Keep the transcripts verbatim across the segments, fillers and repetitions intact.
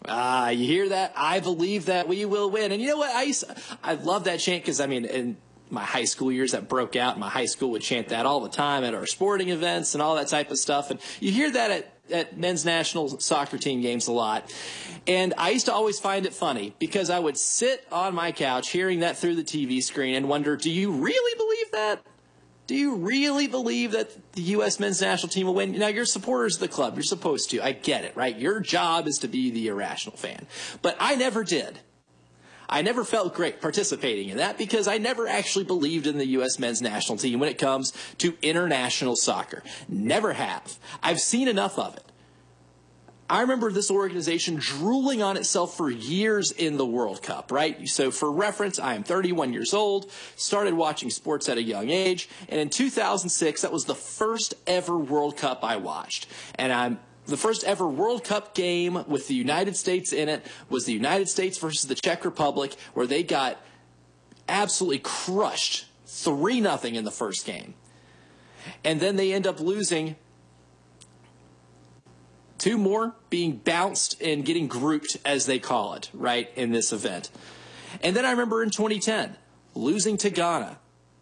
Ah, you hear that? I believe that we will win. And you know what? I used, I love that chant because, I mean, in my high school years that broke out, my high school would chant that all the time at our sporting events and all that type of stuff. And you hear that at, at men's national soccer team games a lot. And I used to always find it funny because I would sit on my couch hearing that through the T V screen and wonder, do you really believe that? Do you really believe that the U S men's national team will win? Now, you're supporters of the club. You're supposed to. I get it, right? Your job is to be the irrational fan. But I never did. I never felt great participating in that because I never actually believed in the U S men's national team when it comes to international soccer. Never have. I've seen enough of it. I remember this organization drooling on itself for years in the World Cup, right? So for reference, I am thirty-one years old, started watching sports at a young age, and in two thousand six, that was the first ever World Cup I watched. And I'm the first ever World Cup game with the United States in it was the United States versus the Czech Republic, where they got absolutely crushed three nothing in the first game. And then they end up losing two more, being bounced and getting grouped, as they call it, right, in this event. And then I remember in twenty ten, losing to Ghana.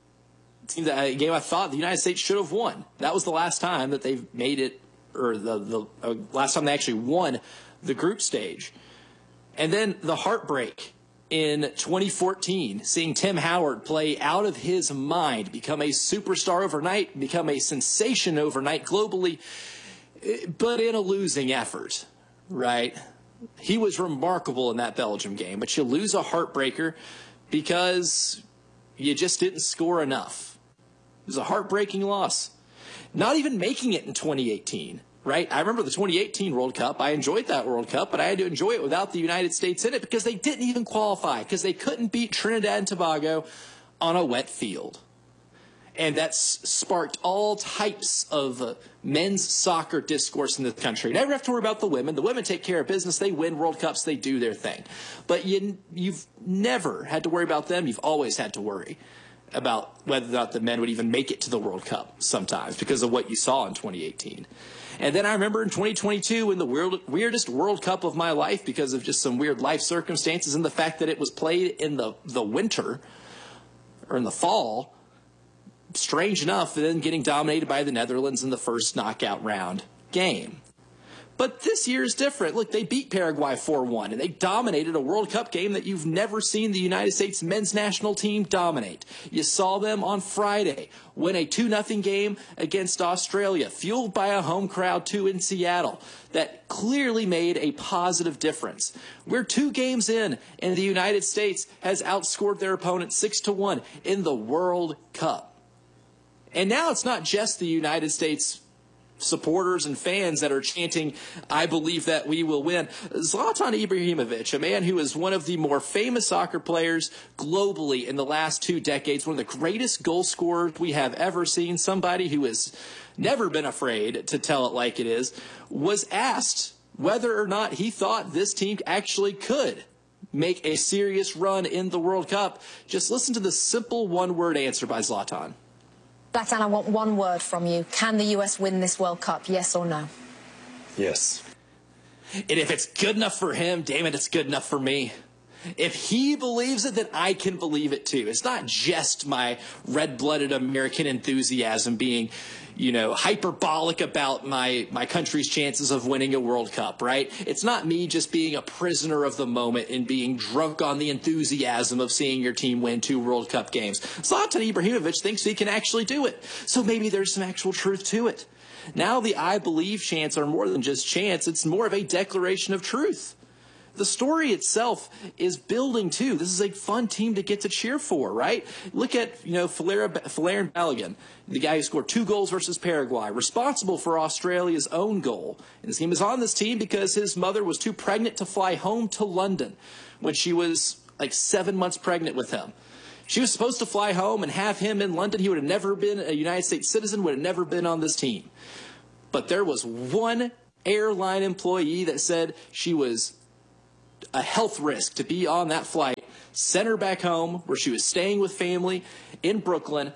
It seemed that a game I thought the United States should have won. That was the last time that they've made it, or the, the uh, last time they actually won the group stage. And then the heartbreak in twenty fourteen, seeing Tim Howard play out of his mind, become a superstar overnight, become a sensation overnight globally, but in a losing effort, right? He was remarkable in that Belgium game, but you lose a heartbreaker because you just didn't score enough. It was a heartbreaking loss. Not even making it in twenty eighteen, right? I remember the twenty eighteen World Cup. I enjoyed that World Cup, but I had to enjoy it without the United States in it because they didn't even qualify, because they couldn't beat Trinidad and Tobago on a wet field. And that's sparked all types of uh, men's soccer discourse in this country. Never have to worry about the women. The women take care of business. They win World Cups. They do their thing. But you, you've never had to worry about them. You've always had to worry about whether or not the men would even make it to the World Cup sometimes because of what you saw in twenty eighteen. And then I remember in twenty twenty-two in the weird, weirdest World Cup of my life because of just some weird life circumstances and the fact that it was played in the, the winter or in the fall, strange enough, then getting dominated by the Netherlands in the first knockout round game. But this year is different. Look, they beat Paraguay four one, and they dominated a World Cup game that you've never seen the United States men's national team dominate. You saw them on Friday win a two nothing game against Australia, fueled by a home crowd, too, in Seattle, that clearly made a positive difference. We're two games in, and the United States has outscored their opponent six to one in the World Cup. And now it's not just the United States supporters and fans that are chanting, I believe that we will win. Zlatan Ibrahimovic, a man who is one of the more famous soccer players globally in the last two decades, one of the greatest goal scorers we have ever seen, somebody who has never been afraid to tell it like it is, was asked whether or not he thought this team actually could make a serious run in the World Cup. Just listen to the simple one-word answer by Zlatan. Zlatan, I want one word from you. Can the U S win this World Cup, yes or no? Yes. And if it's good enough for him, damn it, it's good enough for me. If he believes it, then I can believe it too. It's not just my red-blooded American enthusiasm being, you know, hyperbolic about my, my country's chances of winning a World Cup, right? It's not me just being a prisoner of the moment and being drunk on the enthusiasm of seeing your team win two World Cup games. Zlatan Ibrahimovic thinks he can actually do it. So maybe there's some actual truth to it. Now the I believe chants are more than just chants. It's more of a declaration of truth. The story itself is building, too. This is a fun team to get to cheer for, right? Look at, you know, Folarin Balogun, the guy who scored two goals versus Paraguay, responsible for Australia's own goal. And he was on this team because his mother was too pregnant to fly home to London when she was like seven months pregnant with him. She was supposed to fly home and have him in London. He would have never been a United States citizen, would have never been on this team. But there was one airline employee that said she was a health risk to be on that flight, sent her back home where she was staying with family in Brooklyn,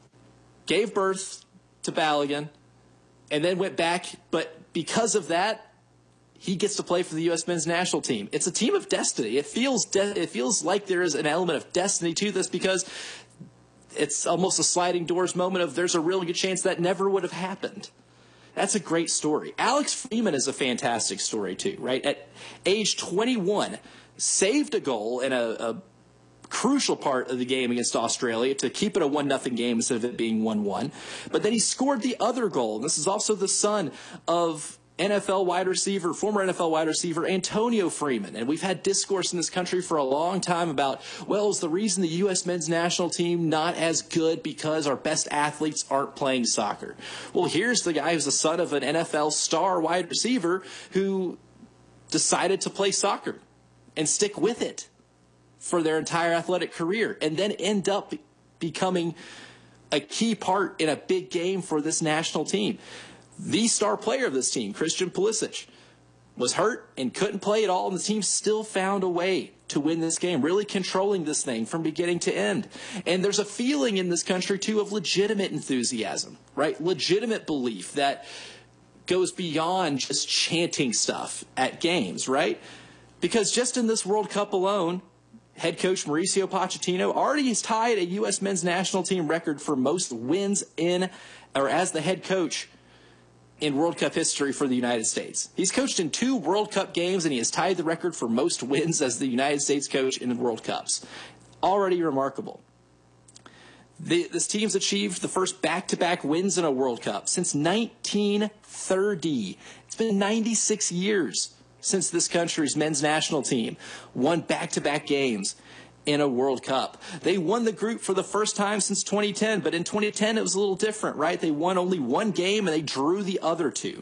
gave birth to Balogun, and then went back. But because of that, he gets to play for the U S men's national team. It's a team of destiny. It feels de- it feels like there is an element of destiny to this because it's almost a sliding doors moment of there's a real good chance that never would have happened. That's a great story. Alex Freeman is a fantastic story too, right? At age twenty-one, saved a goal in a, a crucial part of the game against Australia to keep it a one nothing game instead of it being one one. But then he scored the other goal. This is also the son of N F L wide receiver, former N F L wide receiver Antonio Freeman. And we've had discourse in this country for a long time about, well, is the reason the U S men's national team not as good because our best athletes aren't playing soccer? Well, here's the guy who's the son of an N F L star wide receiver who decided to play soccer and stick with it for their entire athletic career and then end up becoming a key part in a big game for this national team. The star player of this team, Christian Pulisic, was hurt and couldn't play at all, and the team still found a way to win this game, really controlling this thing from beginning to end. And there's a feeling in this country, too, of legitimate enthusiasm, right? Legitimate belief that goes beyond just chanting stuff at games, right? Because just in this World Cup alone, head coach Mauricio Pochettino already has tied a U S men's national team record for most wins in or as the head coach in World Cup history for the United States. He's coached in two World Cup games, and he has tied the record for most wins as the United States coach in World Cups. Already remarkable. The, this team's achieved the first back-to-back wins in a World Cup since nineteen thirty. It's been ninety-six years since this country's men's national team won back-to-back games in a World Cup. They won the group for the first time since twenty ten, but in twenty ten it was a little different, right? They won only one game and they drew the other two.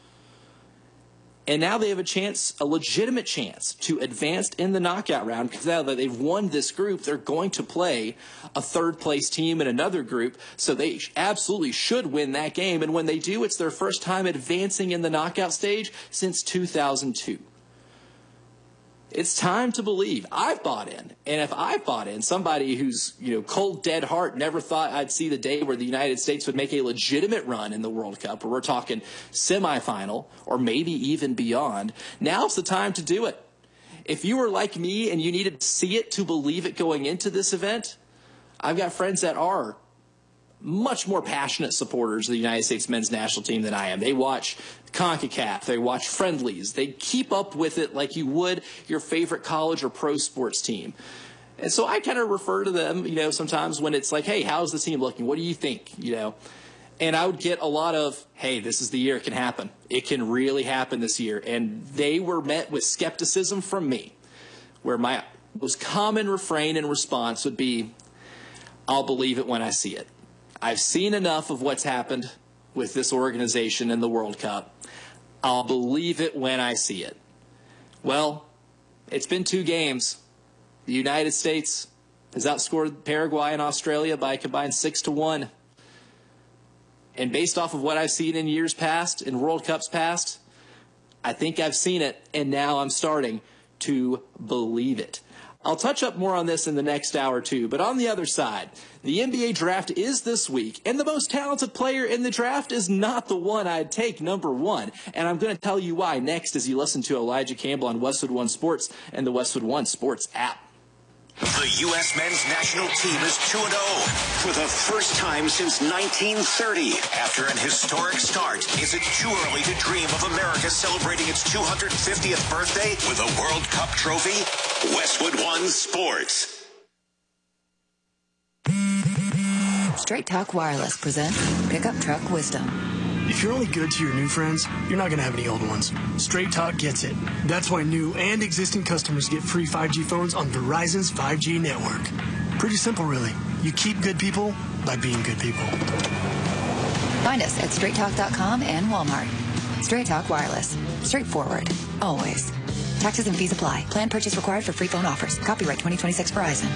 And now they have a chance, a legitimate chance, to advance in the knockout round because now that they've won this group, they're going to play a third-place team in another group, so they absolutely should win that game. And when they do, it's their first time advancing in the knockout stage since two thousand two. It's time to believe. I've bought in. And if I've bought in, somebody who's, you know, cold, dead heart, never thought I'd see the day where the United States would make a legitimate run in the World Cup, where we're talking semifinal or maybe even beyond, now's the time to do it. If you were like me and you needed to see it to believe it going into this event, I've got friends that are much more passionate supporters of the United States men's national team than I am. They watch CONCACAF, they watch friendlies, they keep up with it like you would your favorite college or pro sports team. And so I kind of refer to them, you know, sometimes when it's like, hey, how's the team looking? What do you think? You know, and I would get a lot of, hey, this is the year it can happen. It can really happen this year. And they were met with skepticism from me, where my most common refrain and response would be, I'll believe it when I see it. I've seen enough of what's happened with this organization in the World Cup. I'll believe it when I see it. Well, it's been two games. The United States has outscored Paraguay and Australia by a combined six to one. And based off of what I've seen in years past, in World Cups past, I think I've seen it, and now I'm starting to believe it. I'll touch up more on this in the next hour, too. But on the other side, the N B A draft is this week, and the most talented player in the draft is not the one I'd take number one. And I'm going to tell you why next as you listen to Elijah Campbell on Westwood One Sports and the Westwood One Sports app. The U S men's national team is two and oh for the first time since nineteen thirty. After an historic start, is it too early to dream of America celebrating its two hundred fiftieth birthday with a World Cup trophy? Westwood One Sports. Straight Talk Wireless presents Pickup Truck Wisdom. If you're only good to your new friends, you're not going to have any old ones. Straight Talk gets it. That's why new and existing customers get free five G phones on Verizon's five G network. Pretty simple, really. You keep good people by being good people. Find us at straight talk dot com and Walmart. Straight Talk Wireless. Straightforward. Always. Taxes and fees apply. Plan purchase required for free phone offers. Copyright twenty twenty-six Verizon.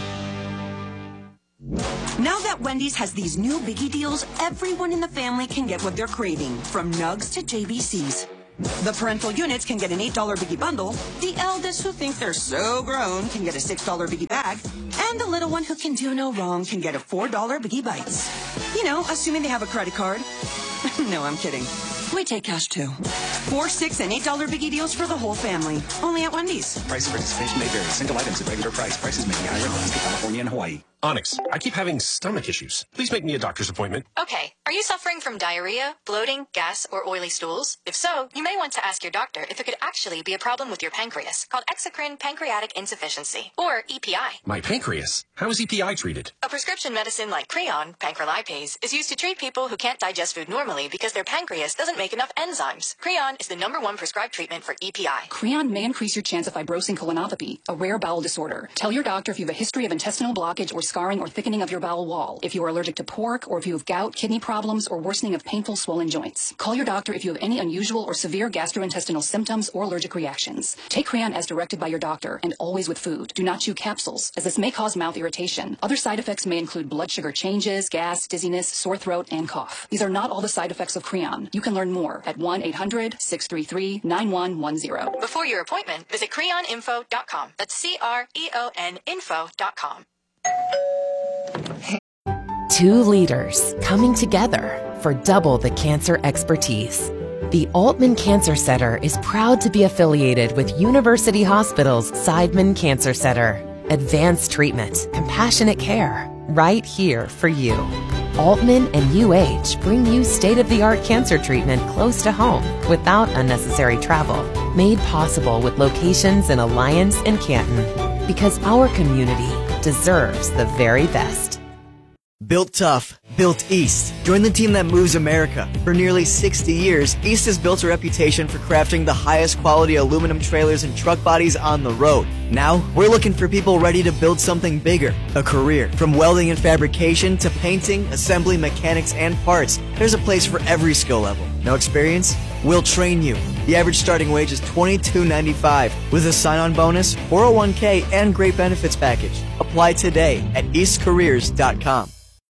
Now that Wendy's has these new biggie deals, everyone in the family can get what they're craving, from nugs to J B Cs. The parental units can get an eight dollar biggie bundle, the eldest who think they're so grown can get a six dollar biggie bag, and the little one who can do no wrong can get a four dollar biggie bites. You know, assuming they have a credit card. No, I'm kidding. We take cash too. Four, six, and eight dollar biggie deals for the whole family. Only at Wendy's. Price of participation may vary. Single items at regular price. Prices may be higher in Alaska, California, and Hawaii. Onyx, I keep having stomach issues. Please make me a doctor's appointment. Okay. Are you suffering from diarrhea, bloating, gas, or oily stools? If so, you may want to ask your doctor if it could actually be a problem with your pancreas, called exocrine pancreatic insufficiency, or E P I. My pancreas? How is E P I treated? A prescription medicine like Creon, pancrelipase, is used to treat people who can't digest food normally because their pancreas doesn't make enough enzymes. Creon is the number one prescribed treatment for E P I. Creon may increase your chance of fibrosing colonopathy, a rare bowel disorder. Tell your doctor if you have a history of intestinal blockage or scarring or thickening of your bowel wall, if you are allergic to pork, or if you have gout, kidney problems, or worsening of painful swollen joints. Call your doctor if you have any unusual or severe gastrointestinal symptoms or allergic reactions. Take Creon as directed by your doctor, and always with food. Do not chew capsules, as this may cause mouth irritation. Other side effects may include blood sugar changes, gas, dizziness, sore throat, and cough. These are not all the side effects of Creon. You can learn more at one eight hundred, six three three, nine one one zero. Before your appointment, visit creon info dot com. That's C R E O N info dot com. Two leaders coming together for double the cancer expertise. The Altman Cancer Center is proud to be affiliated with University Hospital's Seidman Cancer Center. Advanced treatment, compassionate care, right here for you. Altman and U H bring you state-of-the-art cancer treatment close to home without unnecessary travel. Made possible with locations in Alliance and Canton. Because our community deserves the very best. Built tough, built East. Join the team that moves America. For nearly sixty years, East has built a reputation for crafting the highest quality aluminum trailers and truck bodies on the road. Now, we're looking for people ready to build something bigger, a career. From welding and fabrication to painting, assembly, mechanics, and parts, there's a place for every skill level. No experience? We'll train you. The average starting wage is twenty-two ninety-five with a sign-on bonus, four oh one k, and great benefits package. Apply today at east careers dot com.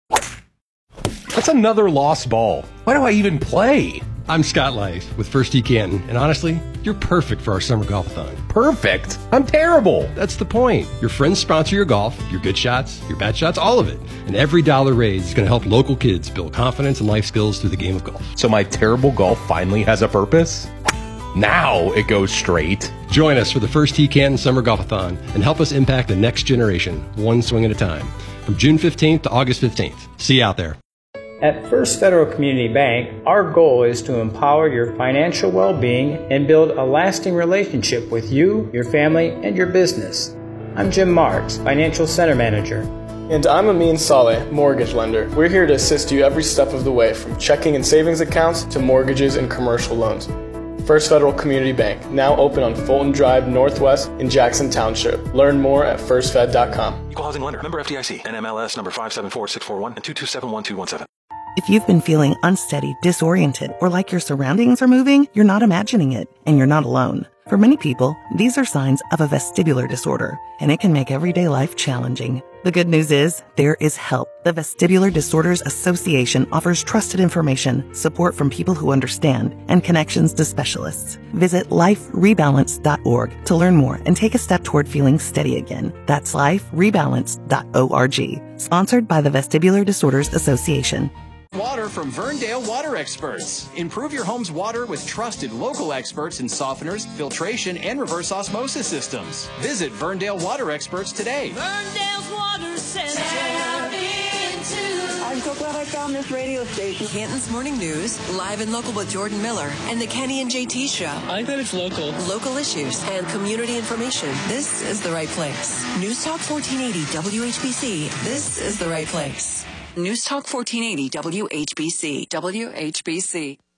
That's another lost ball. Why do I even play? I'm Scott Life with First Tee Canton, and honestly, you're perfect for our summer golf-a-thon. Perfect? I'm terrible. That's the point. Your friends sponsor your golf, your good shots, your bad shots, all of it. And every dollar raised is going to help local kids build confidence and life skills through the game of golf. So my terrible golf finally has a purpose? Now it goes straight. Join us for the First Tee Canton Summer Golf-a-thon and help us impact the next generation, one swing at a time. From June fifteenth to August fifteenth. See you out there. At First Federal Community Bank, our goal is to empower your financial well-being and build a lasting relationship with you, your family, and your business. I'm Jim Marks, Financial Center Manager. And I'm Amin Saleh, Mortgage Lender. We're here to assist you every step of the way, from checking and savings accounts to mortgages and commercial loans. First Federal Community Bank, now open on Fulton Drive Northwest in Jackson Township. Learn more at first fed dot com. Equal Housing Lender. Member F D I C. N M L S number five seven four six four one and two two seven one two one seven. If you've been feeling unsteady, disoriented, or like your surroundings are moving, you're not imagining it, and you're not alone. For many people, these are signs of a vestibular disorder, and it can make everyday life challenging. The good news is, there is help. The Vestibular Disorders Association offers trusted information, support from people who understand, and connections to specialists. Visit life rebalance dot org to learn more and take a step toward feeling steady again. That's life rebalance dot org. Sponsored by the Vestibular Disorders Association. Water from Verndale Water Experts. Improve your home's water with trusted local experts in softeners, filtration, and reverse osmosis systems. Visit Verndale Water Experts today. Verndale's Water Center. I'm so glad I found this radio station. Canton's Morning News, live and local with Jordan Miller, and the Kenny and J T Show. I bet it's local. Local issues and community information. This is the right place. News Talk fourteen eighty W H B C. This is the right place. News Talk fourteen eighty W H B C. W H B C.